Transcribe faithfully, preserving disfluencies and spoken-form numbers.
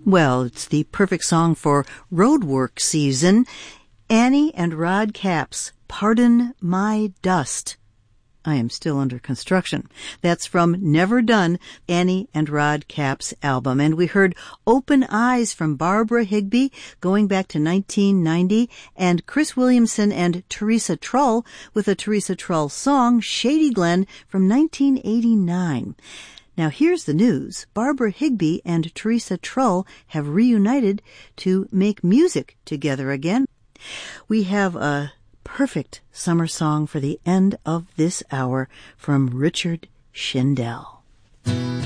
Well, it's the perfect song for roadwork season. Annie and Rod Capps, Pardon My Dust. I am still under construction. That's from Never Done, Annie and Rod Capps' album. And we heard Open Eyes from Barbara Higbee going back to nineteen ninety, and Chris Williamson and Teresa Trull with a Teresa Trull song, Shady Glen, from nineteen eighty-nine. Now here's the news. Barbara Higbee and Teresa Trull have reunited to make music together again. We have a perfect summer song for the end of this hour from Richard Shindell.